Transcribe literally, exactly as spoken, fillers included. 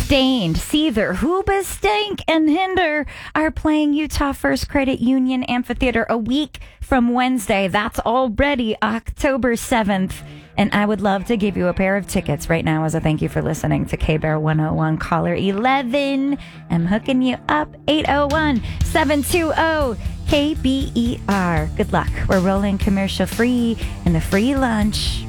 Stained, Seether, Hoobastank, and Hinder are playing Utah First Credit Union Amphitheater a week from Wednesday. That's already October seventh. And I would love to give you a pair of tickets right now as a thank you for listening to K-Bear one oh one. Caller eleven. I'm hooking you up. eight oh one, seven two zero, K B E R. Good luck. We're rolling commercial free in the free lunch.